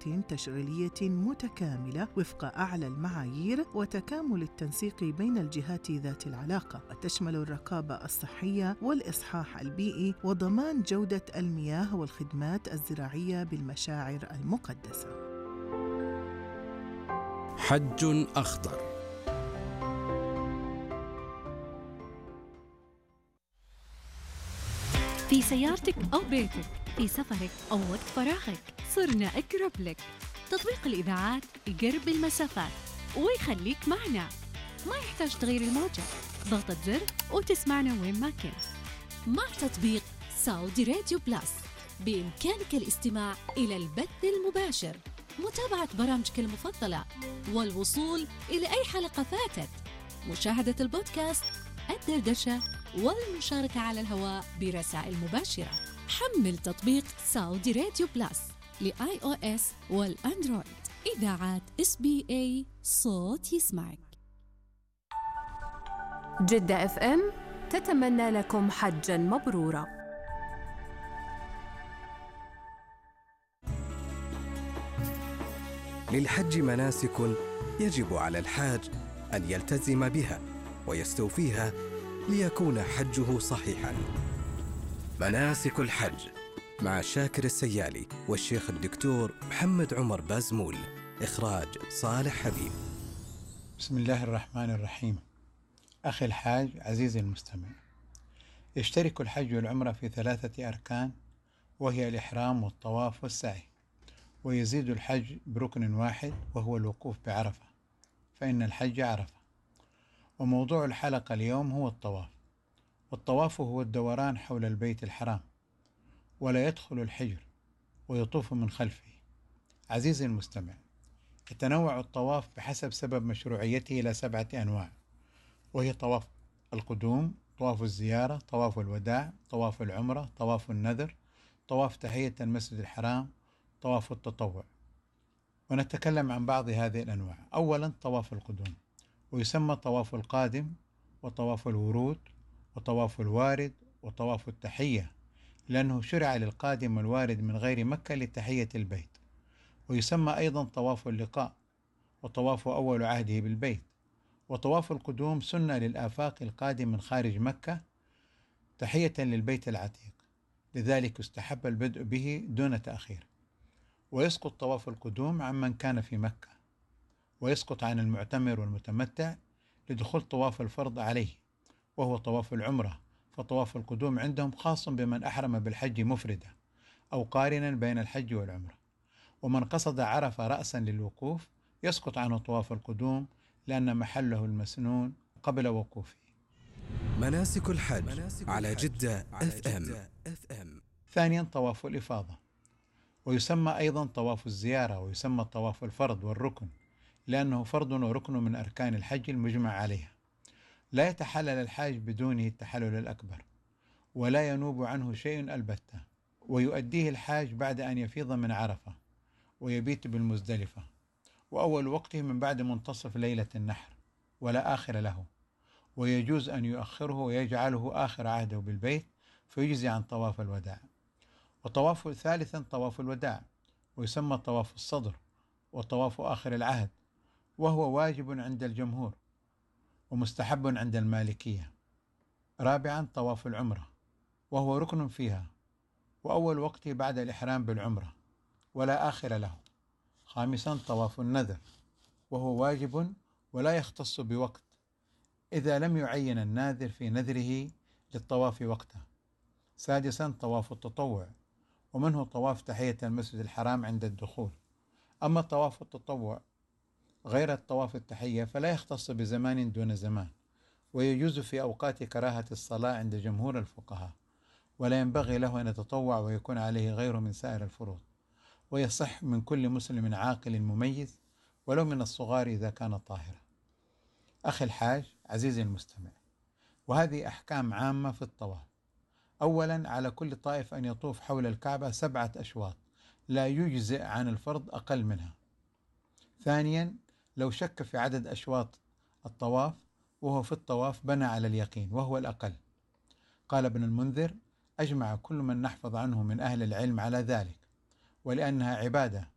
تشغيلية متكاملة وفق أعلى المعايير وتكامل التنسيق بين الجهات ذات العلاقة، وتشمل الرقابة الصحية والإصحاح البيئي وضمان جودة المياه والخدمات الزراعية بالمشاعر المقدسة. حج أخضر. في سيارتك أو بيتك، في سفرك أو وقت فراغك، صرنا أقرب لك. تطبيق الإذاعات يقرب المسافات ويخليك معنا، ما يحتاج تغيير الموجة، ضغطة زر وتسمعنا وين ما كنت. مع تطبيق سعودي راديو بلس بإمكانك الاستماع إلى البث المباشر، متابعة برامجك المفضلة، والوصول إلى أي حلقة فاتت، مشاهدة البودكاست، الدردشة، والمشاركة على الهواء برسائل مباشرة. حمل تطبيق سعودي راديو بلس لآي أو إس والأندرويد. إذاعات SBA، صوت يسمعك. جدة FM تتمنى لكم حجاً مبرورا. للحج مناسك يجب على الحاج أن يلتزم بها ويستوفيها ليكون حجه صحيحاً. مناسك الحج مع شاكر السيالي والشيخ الدكتور محمد عمر بازمول. إخراج صالح حبيب. بسم الله الرحمن الرحيم. أخي الحاج عزيزي المستمع، يشترك الحج والعمرة في 3 أركان، وهي الإحرام والطواف والسعي، ويزيد الحج بركن واحد وهو الوقوف بعرفة، فإن الحج عرفة. وموضوع الحلقة اليوم هو الطواف، والطواف هو الدوران حول البيت الحرام، ولا يدخل الحجر ويطوف من خلفه. عزيزي المستمع، يتنوع الطواف بحسب سبب مشروعيته إلى 7 أنواع، وهي طواف القدوم، طواف الزيارة، طواف الوداع، طواف العمرة، طواف النذر، طواف تحية المسجد الحرام، طواف التطوع. ونتكلم عن بعض هذه الأنواع. أولا طواف القدوم، ويسمى طواف القادم، وطواف الورود، وطواف الوارد، وطواف التحية، لأنه شرع للقادم والوارد من غير مكة لتحية البيت. ويسمى أيضا طواف اللقاء، وطواف أول عهده بالبيت. وطواف القدوم سنة للآفاق القادم من خارج مكة تحية للبيت العتيق، لذلك استحب البدء به دون تأخير. ويسقط طواف القدوم عمن كان في مكة، ويسقط عن المعتمر والمتمتع لدخول طواف الفرض عليه، وهو طواف العمرة. فطواف القدوم عندهم خاص بمن أحرم بالحج مفردة أو قارنا بين الحج والعمرة. ومن قصد عرفة رأسا للوقوف يسقط عنه طواف القدوم، لأن محله المسنون قبل وقوفه. مناسك الحج على جدة FM. ثانيا طواف الإفاضة، ويسمى أيضا طواف الزيارة، ويسمى طواف الفرض والركن، لأنه فرض وركن من أركان الحج المجمع عليها. لا يتحلل الحاج بدونه التحلل الأكبر، ولا ينوب عنه شيء البتة، ويؤديه الحاج بعد أن يفيض من عرفة ويبيت بالمزدلفة، وأول وقته من بعد منتصف ليلة النحر، ولا آخر له. ويجوز أن يؤخره ويجعله آخر عهده بالبيت، فيجزي عن طواف الوداع. وطواف ثالثا طواف الوداع، ويسمى طواف الصدر، وطواف آخر العهد، وهو واجب عند الجمهور ومستحب عند المالكية. رابعا طواف العمرة، وهو ركن فيها، وأول وقته بعد الإحرام بالعمرة، ولا آخر له. خامسا طواف النذر، وهو واجب ولا يختص بوقت إذا لم يعين الناذر في نذره للطواف وقته. سادسا طواف التطوع، ومنه طواف تحية المسجد الحرام عند الدخول. أما طواف التطوع غير الطواف التحية فلا يختص بزمان دون زمان، ويجوز في أوقات كراهة الصلاة عند جمهور الفقهاء، ولا ينبغي له أن يتطوع ويكون عليه غيره من سائر الفروض. ويصح من كل مسلم عاقل مميز، ولو من الصغار إذا كان طاهرا. أخي الحاج عزيزي المستمع، وهذه أحكام عامة في الطواف. أولا على كل طائف أن يطوف حول الكعبة 7 أشواط، لا يجزئ عن الفرض أقل منها. ثانيا لو شك في عدد أشواط الطواف وهو في الطواف بنى على اليقين وهو الأقل. قال ابن المنذر: أجمع كل من نحفظ عنه من أهل العلم على ذلك، ولأنها عبادة